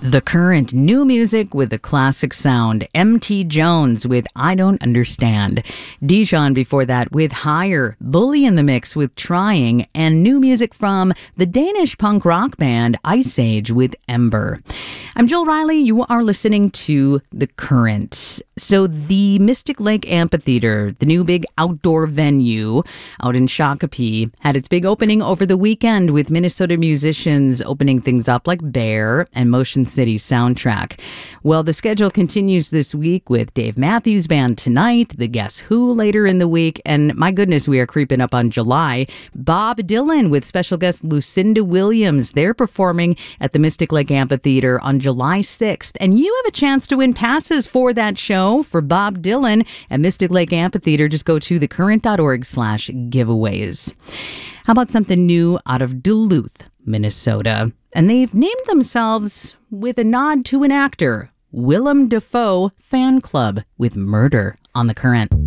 The Current, new music with a classic sound. M.T. Jones with I Don't Understand. Dijon before that with Higher. Bully in the mix with Trying. And new music from the Danish punk rock band Ice Age with Ember. I'm Jill Riley. You are listening to The Current. So the Mystic Lake Amphitheater, the new big outdoor venue out in Shakopee, had its big opening over the weekend with Minnesota musicians opening things up like Bear and Motion City Soundtrack. Well, the schedule continues this week with Dave Matthews Band tonight, the Guess Who later in the week, and my goodness, we are creeping up on July. Bob Dylan with special guest Lucinda Williams. They're performing at the Mystic Lake Amphitheater on July 6th, and you have a chance to win passes for that show for Bob Dylan at Mystic Lake Amphitheater. Just go to thecurrent.org/giveaways. How about something new out of Duluth, Minnesota? And they've named themselves with a nod to an actor, Willem Dafoe Fan Club, with Murder on The Current.